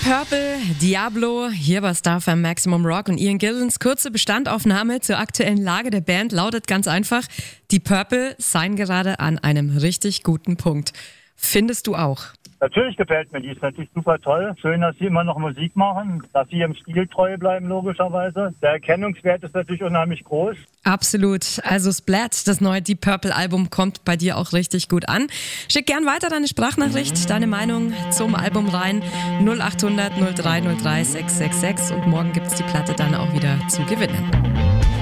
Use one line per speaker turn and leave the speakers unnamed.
Purple, Diablo, hier bei Star FM Maximum Rock und Ian Gillens kurze Bestandaufnahme zur aktuellen Lage der Band lautet ganz einfach, die Purple seien gerade an einem richtig guten Punkt. Findest du auch?
Natürlich gefällt mir die, ist natürlich super toll. Schön, dass sie immer noch Musik machen, dass sie ihrem Stil treu bleiben, logischerweise. Der Erkennungswert ist natürlich unheimlich groß.
Absolut. Also Splat, das neue Deep Purple Album, kommt bei dir auch richtig gut an. Schick gern weiter deine Sprachnachricht, deine Meinung zum Album rein. 0800 0303 666 und morgen gibt's die Platte dann auch wieder zu gewinnen.